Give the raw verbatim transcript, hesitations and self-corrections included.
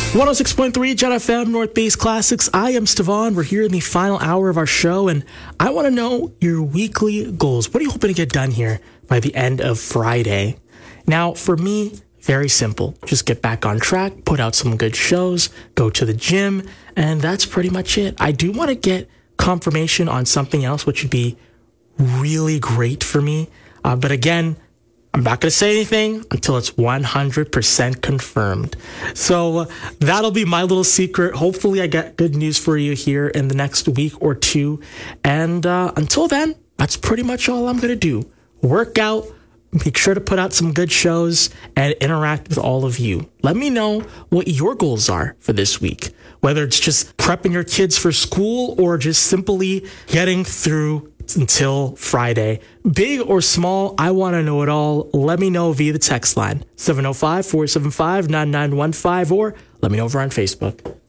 one oh six point three Jet F M North Base Classics. I am Stevan. We're here in the final hour of our show, and I want to know your weekly goals. What are you hoping to get done here by the end of Friday? Now, for me, very simple. Just get back on track, put out some good shows, go to the gym, and that's pretty much it. I do want to get confirmation on something else, which would be really great for me. Uh, but again, I'm not going to say anything until it's one hundred percent confirmed. So uh, that'll be my little secret. Hopefully I get good news for you here in the next week or two. And uh, until then, that's pretty much all I'm going to do. Work out, make sure to put out some good shows, and interact with all of you. Let me know what your goals are for this week, whether it's just prepping your kids for school or just simply getting through until Friday. Big or small, I want to know it all. Let me know via the text line, seven oh five, four seven five, nine nine one five, or let me know over on Facebook.